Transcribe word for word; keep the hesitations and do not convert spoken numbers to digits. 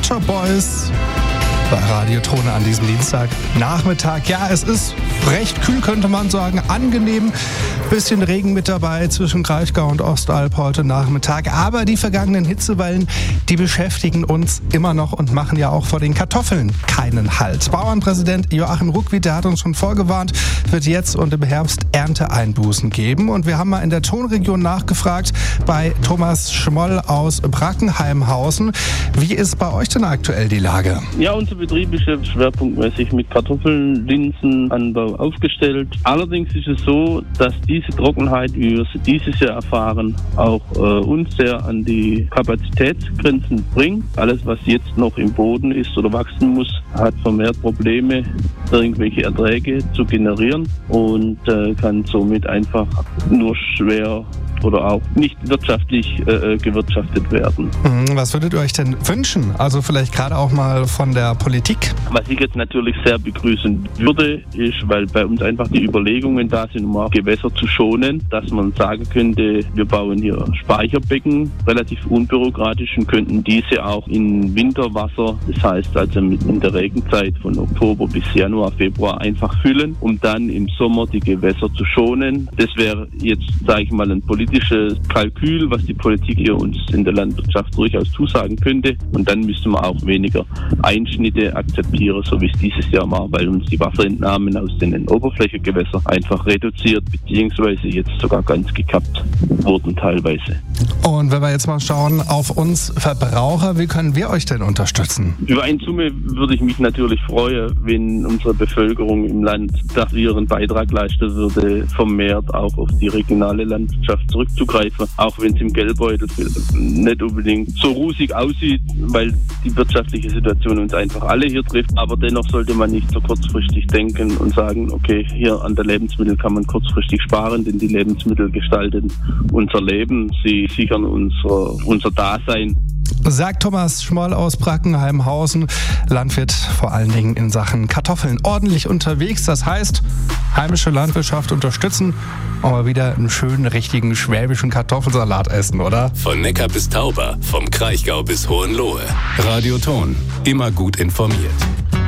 Shop Boys bei Radio Tone an diesem Dienstagnachmittag. Ja, es ist recht kühl, könnte man sagen, angenehm. Bisschen Regen mit dabei zwischen Kraichgau und Ostalb heute Nachmittag. Aber die vergangenen Hitzewellen, die beschäftigen uns immer noch und machen ja auch vor den Kartoffeln keinen Halt. Bauernpräsident Joachim Ruckwied, der hat uns schon vorgewarnt, wird jetzt und im Herbst Ernteeinbußen geben. Und wir haben mal in der Tonregion nachgefragt bei Thomas Schmoll aus Brackenheimhausen. Wie ist bei euch denn aktuell die Lage? Ja, unser Betrieb ist jetzt schwerpunktmäßig mit Kartoffeln, Linsenanbau aufgestellt. Allerdings ist es so, dass diese Trockenheit, wie wir sie dieses Jahr erfahren, auch äh, uns sehr an die Kapazitätsgrenzen bringt. Alles, was jetzt noch im Boden ist oder wachsen muss, hat vermehrt Probleme, irgendwelche Erträge zu generieren und äh, kann somit einfach nur schwer oder auch nicht wirtschaftlich äh, gewirtschaftet werden. Was würdet ihr euch denn wünschen? Also vielleicht gerade auch mal von der Politik? Was ich jetzt natürlich sehr begrüßen würde, ist, weil bei uns einfach die Überlegungen da sind, um auch Gewässer zu schonen, dass man sagen könnte, wir bauen hier Speicherbecken, relativ unbürokratisch, und könnten diese auch in Winterwasser, das heißt also in der Regenzeit von Oktober bis Januar, Februar einfach füllen, um dann im Sommer die Gewässer zu schonen. Das wäre jetzt, sage ich mal, ein politisches Kalkül, was die Politik hier uns in der Landwirtschaft durchaus zusagen könnte. Und dann müsste man auch weniger Einschnitte akzeptieren, so wie es dieses Jahr war, weil uns die Wasserentnahmen aus den Oberflächengewässern einfach reduziert, beziehungsweise jetzt sogar ganz gekappt wurden teilweise. Und wenn wir jetzt mal schauen auf uns Verbraucher, wie können wir euch denn unterstützen? Über eine Summe würde ich mich natürlich freuen, wenn unsere Bevölkerung im Land dafür ihren Beitrag leisten würde, vermehrt auch auf die regionale Landwirtschaft zurückzugreifen, auch wenn es im Geldbeutel nicht unbedingt so rusig aussieht, weil die wirtschaftliche Situation uns einfach alle hier trifft. Aber dennoch sollte man nicht so kurzfristig denken und sagen, okay, hier an der Lebensmittel kann man kurzfristig sparen, denn die Lebensmittel gestalten unser Leben, sie sichern unser, unser Dasein. Sagt Thomas Schmoll aus Brackenheimhausen, Landwirt vor allen Dingen in Sachen Kartoffeln ordentlich unterwegs. Das heißt, heimische Landwirtschaft unterstützen, aber wieder einen schönen, richtigen schwäbischen Kartoffelsalat essen, oder? Von Neckar bis Tauber, vom Kraichgau bis Hohenlohe. Radio Ton, immer gut informiert.